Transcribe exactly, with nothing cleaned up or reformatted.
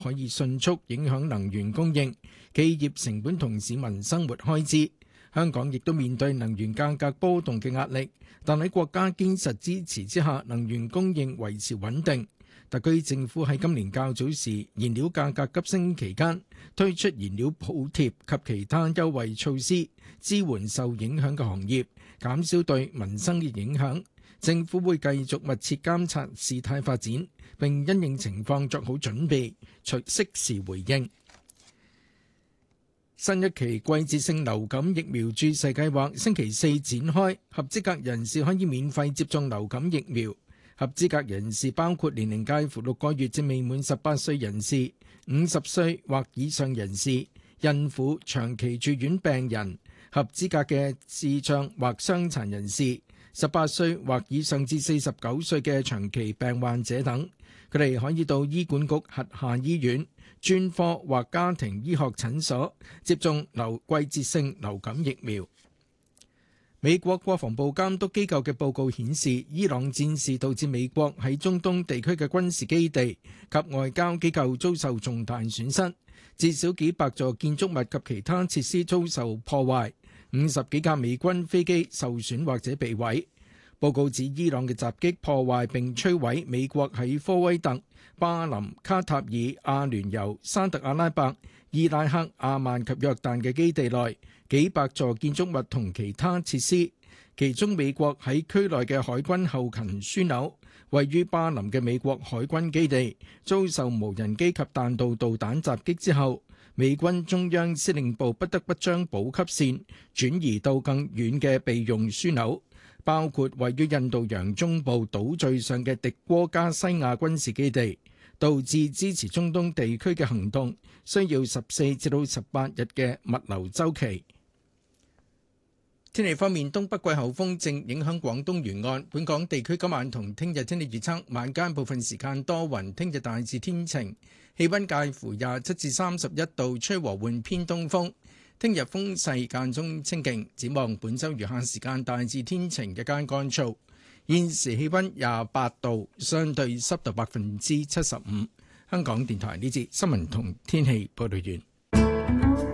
可以迅速影響能源供應、企業成本同市民生活開支。香港亦都面對能源價格波動嘅壓力，但喺國家堅實支持之下，能源供應維持穩定。特區政府喺今年較早時燃料價格急升期間，推出燃料補貼及其他優惠措施，支援受影響嘅行業，減少對民生嘅影響。政府會繼續密切監察事態發展，並因應情況作好準備，隨適時回應。新一期季節性流感疫苗注射計劃星期四展開，合資格人士可以免費接種流感疫苗。合資格人士包括年齡介乎六個月至未滿十八歲人士、五十歲或以上人士、孕婦、長期住院病人、合資格嘅視障或傷殘人士、十八歲或以上至四十九歲嘅長期病患者等。佢哋可以到醫管局轄下醫院、專科或家庭醫學診所接種流季節性流感疫苗。美國國防部監督機構嘅報告顯示，伊朗戰事導致美國喺中東地區嘅軍事基地及外交機構遭受重大損失，至少幾百座建築物及其他設施遭受破壞，五十幾架美軍飛機受損或者被毀。報告指伊朗嘅襲擊破壞並摧毀美國喺科威特、巴林、卡塔爾、阿聯酋、沙特阿拉伯、伊拉克、阿曼及約旦嘅基地內幾百座建築物同其他設施，其中美國喺區內嘅海軍後勤樞紐，位於巴林嘅美國海軍基地遭受無人機及彈道導彈襲擊之後，美軍中央司令部不得不將補給線轉移到更遠嘅備用樞紐，包括位於印度洋中部島嶼上嘅迪戈加西亞軍事基地，導致支持中東地區嘅行動需要十四至到十八日嘅物流週期。天氣方面，東北季候風正影響廣東沿岸，本港地區今晚同聽日天氣預測，晚間部分時間多雲，聽日大致天晴，氣溫介乎廿七至三十一度，吹和緩偏東風。聽日風勢間中清勁，展望本週餘下時間大致天晴，日間乾燥。現時氣溫廿八度，相對濕度百分之七十五。香港電台呢節新聞同天氣報道完。